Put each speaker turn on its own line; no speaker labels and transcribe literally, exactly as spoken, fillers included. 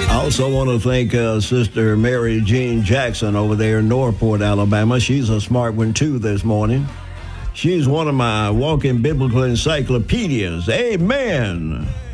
I also want to thank uh, Sister Mary Jean Jackson over there in Northport, Alabama. She's a smart one, too, this morning. She's one of my walking biblical encyclopedias. Amen.